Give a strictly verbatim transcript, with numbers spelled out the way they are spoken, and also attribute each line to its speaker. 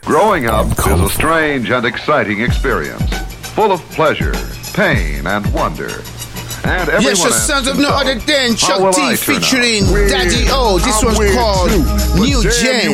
Speaker 1: Growing up is a strange and exciting experience, full of pleasure, pain, and wonder. And everyone
Speaker 2: yes, the
Speaker 1: asks
Speaker 2: sounds of no
Speaker 1: himself,
Speaker 2: other than
Speaker 1: how will
Speaker 2: Chuck T
Speaker 1: I turn out?
Speaker 2: featuring Daddy O. This
Speaker 3: I'm
Speaker 2: one's
Speaker 3: weird
Speaker 2: called
Speaker 3: too, but
Speaker 2: New
Speaker 3: damn,
Speaker 2: Gen.